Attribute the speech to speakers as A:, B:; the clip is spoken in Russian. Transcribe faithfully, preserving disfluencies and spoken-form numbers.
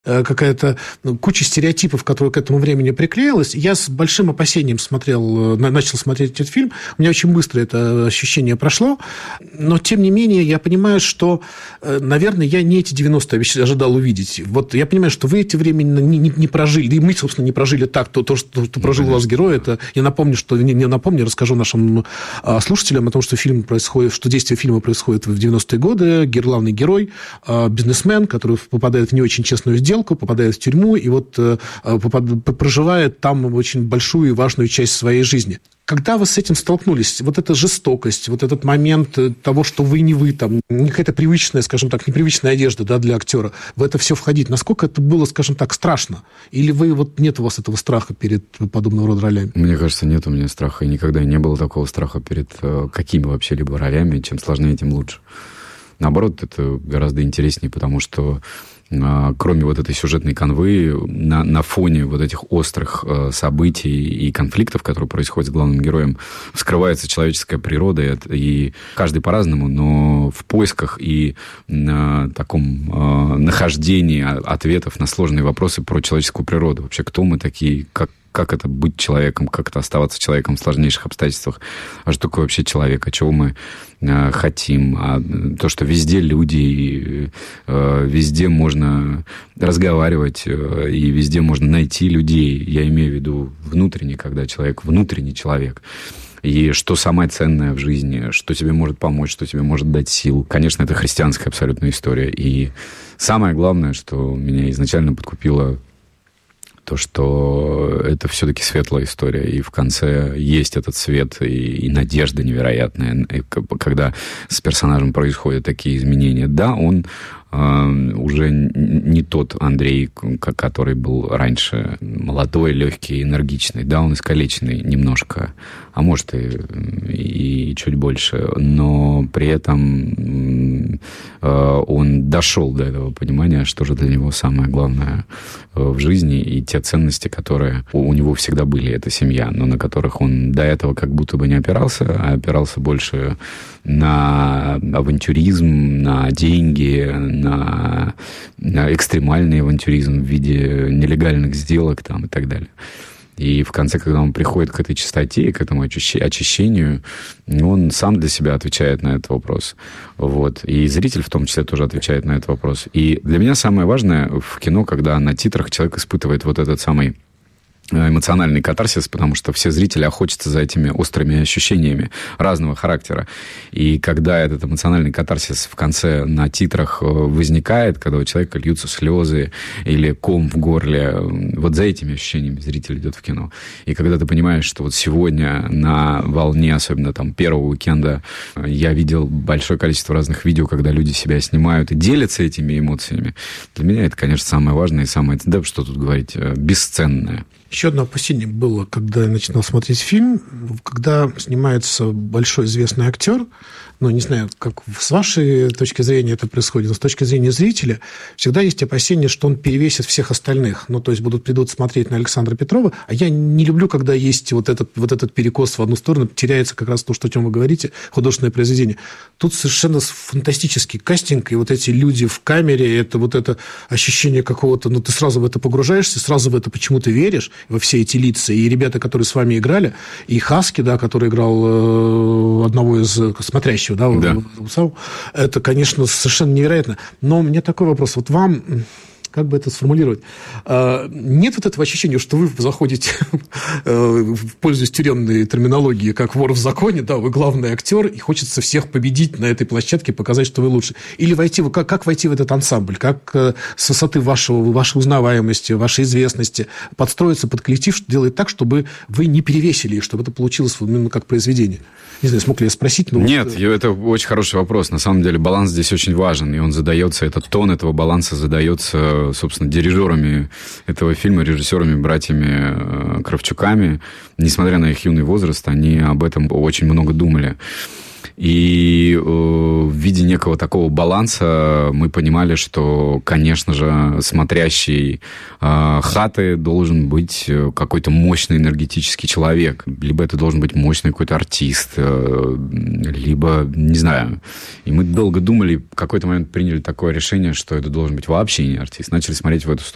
A: какая-то куча стереотипов, которые к этому времени приклеилась. Я с большим опасением смотрел, начал смотреть этот фильм. У меня очень быстро это ощущение прошло. Но, тем не менее, я понимаю, что, наверное, я не эти девяностые ожидал увидеть. Вот я понимаю, что вы эти времена не, не, не прожили. И мы, собственно, не прожили так. То, то что, что прожил у вас герой, это... Я напомню, что... Не, не напомню, расскажу нашим слушателям о том, что фильм происходит, что действие фильма происходит в девяностые годы. Главный герой, бизнесмен, который попадает в не очень честную сделку, попадает в тюрьму и вот попад... проживает там очень большую и важную часть своей жизни. Когда вы с этим столкнулись, вот эта жестокость, вот этот момент того, что вы не вы, там, не какая-то привычная, скажем так, непривычная одежда, да, для актера, в это все входить, насколько это было, скажем так, страшно? Или вы, вот нет у вас этого страха перед подобного рода ролями?
B: Мне кажется, нет у меня страха, и никогда не было такого страха перед какими вообще-либо ролями. Чем сложнее, тем лучше. Наоборот, это гораздо интереснее, потому что кроме вот этой сюжетной канвы, на, на фоне вот этих острых э, событий и конфликтов, которые происходят с главным героем, вскрывается человеческая природа, и, и каждый по-разному, но в поисках и на таком э, нахождении ответов на сложные вопросы про человеческую природу. Вообще, кто мы такие, как как это быть человеком, как это оставаться человеком в сложнейших обстоятельствах, а что такое вообще человек, а чего мы э, хотим, а то, что везде люди, э, везде можно разговаривать, э, и везде можно найти людей, я имею в виду внутренне, когда человек внутренний человек, и что самое ценное в жизни, что тебе может помочь, что тебе может дать сил. Конечно, это христианская абсолютно история, и самое главное, что меня изначально подкупило, то, что это все-таки светлая история, и в конце есть этот свет и, и надежда невероятная, и когда с персонажем происходят такие изменения. Да, он э, уже не тот Андрей, который был раньше, молодой, легкий, энергичный. Да, он искалеченный немножко, а может и, и чуть больше, но при этом э, он дошел до этого понимания, что же для него самое главное в жизни, и те ценности, которые у него всегда были, это семья, но на которых он до этого как будто бы не опирался, а опирался больше на авантюризм, на деньги, на, на экстремальный авантюризм в виде нелегальных сделок там, и так далее. И в конце, когда он приходит к этой чистоте, к этому очищению, он сам для себя отвечает на этот вопрос. Вот. И зритель в том числе тоже отвечает на этот вопрос. И для меня самое важное в кино, когда на титрах человек испытывает вот этот самый эмоциональный катарсис, потому что все зрители охотятся за этими острыми ощущениями разного характера. И когда этот эмоциональный катарсис в конце на титрах возникает, когда у человека льются слезы или ком в горле, вот за этими ощущениями зритель идет в кино. И когда ты понимаешь, что вот сегодня на волне, особенно там первого уикенда, я видел большое количество разных видео, когда люди себя снимают и делятся этими эмоциями, для меня это, конечно, самое важное и самое, да, что тут говорить, бесценное.
A: Еще одно опасение было, когда я начинал смотреть фильм, когда снимается большой известный актер, ну, не знаю, как с вашей точки зрения это происходит, но с точки зрения зрителя всегда есть опасение, что он перевесит всех остальных. Ну, то есть будут придут смотреть на Александра Петрова, а я не люблю, когда есть вот этот, вот этот перекос в одну сторону, теряется как раз то, что, о чем вы говорите, художественное произведение. Тут совершенно фантастический кастинг, и вот эти люди в камере, это вот это ощущение какого-то, ну, ты сразу в это погружаешься, сразу в это почему-то веришь, во все эти лица. И ребята, которые с вами играли, и Хаски, да, который играл одного из смотрящих, да,
B: да.
A: Это, конечно, совершенно невероятно. Но у меня такой вопрос. Вот вам, как бы это сформулировать, нет вот этого ощущения, что вы заходите, пользуясь тюремной терминологией, как вор в законе, да, вы главный актер, и хочется всех победить на этой площадке, показать, что вы лучше. Или войти, как, как войти в этот ансамбль, как с высоты вашего, вашей узнаваемости, вашей известности подстроиться под коллектив, что делает так, чтобы вы не перевесили, чтобы это получилось именно как произведение. Не знаю, смог ли я спросить? Но
B: Нет,
A: вот...
B: это очень хороший вопрос. На самом деле баланс здесь очень важен, и он задается, этот тон этого баланса задается, собственно, дирижерами этого фильма, режиссерами, братьями Кравчуками. Несмотря на их юный возраст, они об этом очень много думали. И э, в виде некого такого баланса мы понимали, что, конечно же, смотрящий э, хаты должен быть какой-то мощный энергетический человек. Либо это должен быть мощный какой-то артист, э, либо, не знаю. И мы долго думали, в какой-то момент приняли такое решение, что это должен быть вообще не артист. Начали смотреть в эту сторону.